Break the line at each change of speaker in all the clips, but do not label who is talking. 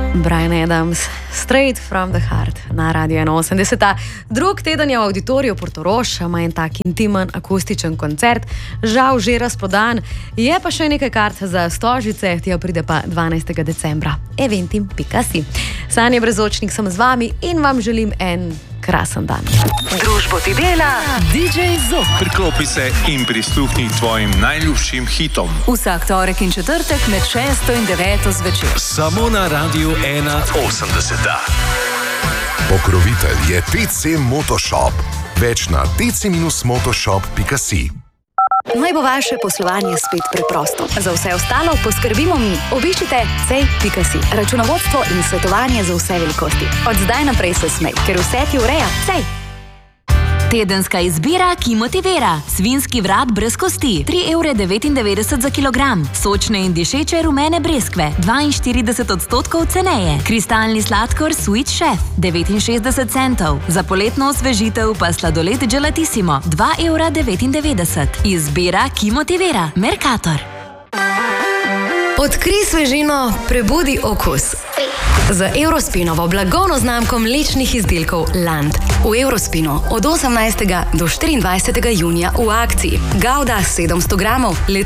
Bryan Adams, Straight from the Heart na Radio 81. Drug teden je v auditoriju Portorož, ima en tak intimen akustičen koncert, žal že razprodan, je pa še nekaj kart za Stožice, tja pride pa 12. decembra. Eventim.si. Sanja Brezočnik sem z vami in vam želim en krasen dan.
Družbo ti dela DJ Zop.
Priklopi se in prisluhni tvojim najljubšim hitom.
Vsak torek in četrtek med 6 in 9 zvečer.
Samo na Radio 81.
Pokrovitelj je TC Motoshop. Več na tc-motoshop.si.
Naj bo vaše poslovanje spet preprosto. Za vse ostalo poskrbimo mi. Obiščite cej.si. Računovodstvo in svetovanje za vse velikosti. Od zdaj naprej se smej, ker vse ti ureja Cej.
Tedenska izbira, ki motivira. Svinjski vrat brez kosti, 3,99 € za kilogram. Sočne in dišeče rumene breskve, 42% ceneje. Kristalni sladkor Sweet Chef, 69 centov. Za poletno osvežitev pa sladoled Gelatissimo, 2,99 €. Izbira, ki motivira. Mercator.
Odkrij svežino, prebudi okus. Z Eurospinovo blagovno znamko mlečnih izdelkov Land. V Eurospinu od 18. do 24. junija v akciji. Gouda 700 gramov, le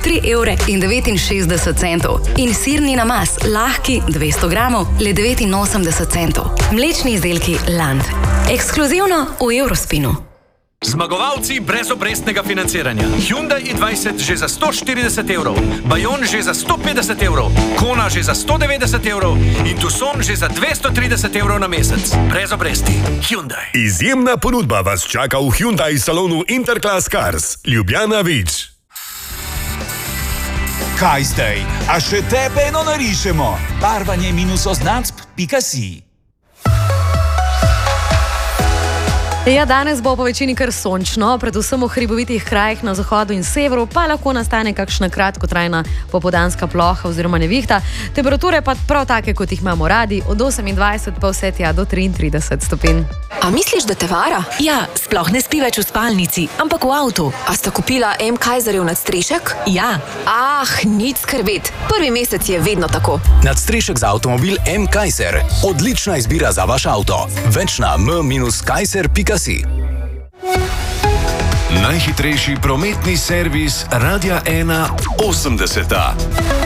3,69 €. In sirni namaz, lahki 200 gramov, le 89 centov. Mlečni izdelki Land. Ekskluzivno v Eurospinu.
Zmagovalci brez obrestnega financiranja. Hyundai i20 že za 140 €, Bayon že za 150 €, Kona že za 190 € in Tucson že za 230 € na mesec. Brez obresti. Hyundai.
Izjemna ponudba vas čaka v Hyundai salonu Interclass Cars. Ljubljana Vič.
Kaj zdaj? A še tebe eno narišemo? Barvanje-označb.si.
Ja, danes bo po večini kar sončno, predvsem v hribovitih krajih na zahodu in severu, pa lahko nastane kakšna kratkotrajna popoldanska ploha oziroma nevihta. Temperature pa prav take, kot jih imamo radi, od 28 pa vse tja do 33 stopinj.
A misliš, da te vara?
Ja, sploh ne spi več v spalnici, ampak v avtu.
A sta kupila M. Kaiserjev nadstrešek?
Ja.
Nič skrbeti. Prvi mesec je vedno tako.
Nadstrešek za avtomobil M. Kaiser. Odlična izbira za vaš avto. Več na m-kaiser.si.
Najhitrejši prometni servis Radia 81.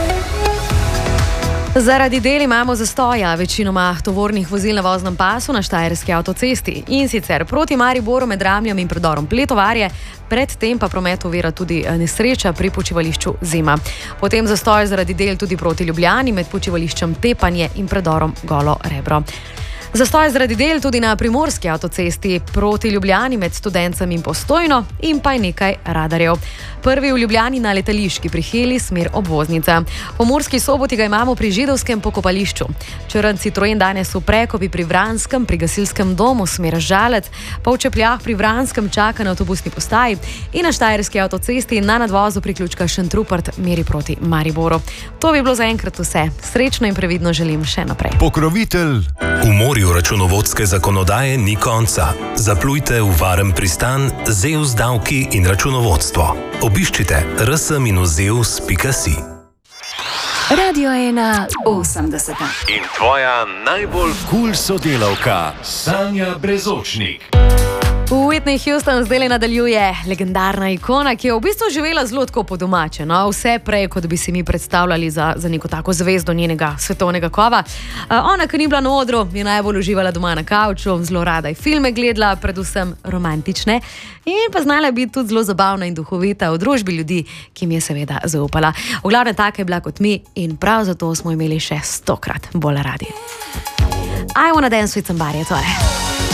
Zaradi del imamo zastoja večinoma tovornih vozil na voznem pasu na Štajerski avtocesti. In sicer proti Mariboru med Ramljom in predorom Pletovarje, predtem pa promet ovira tudi nesreča pri počivališču Zima. Potem zastoj zaradi del tudi proti Ljubljani med počivališčem Tepanje in predorom Golo Rebro. Zastoj zaradi del tudi na Primorski avtocesti proti Ljubljani med Studencem in Postojno in pa nekaj radarjev. Prvi v Ljubljani na letališki pri Heli, smer obvoznica. Po Murski Soboti ga imamo pri Židovskem pokopališču. Črn Citroen danes v Prekopi pri Vranskem, pri gasilskem domu, smer Žalec, pa v Čepljah pri Vranskem čaka na avtobusni postaji in na Štajerski avtocesti na nadvozu priključka Šentrupert meri proti Mariboru. To bi bilo zaenkrat vse. Srečno in previdno želim še naprej.
Pokrovitelj.
V morju računovodske zakonodaje ni konca. Zaplujte v varen pristan Zeus davki in računovodstvo. Obiščite rs-zeus.si.
Radio 81.
In tvoja najbolj cool sodelavka Sanja Brezočnik.
Whitney Houston zdaj nadaljuje, legendarna ikona, ki je v bistvu živela zelo tako po domače, no? Vse prej, kot bi si mi predstavljali za neko tako zvezdo njenega svetovnega kova. Ona, ki ni bila na odru, je najbolj uživala doma na kavču, zelo rada je filme gledala, predvsem romantične, in pa znala biti tudi zelo zabavna in duhovita v družbi ljudi, ki jim je seveda zaupala. V glavnem taka je bila kot mi in prav zato smo imeli še 100-krat bolj radi. I wanna dance with somebody, to je.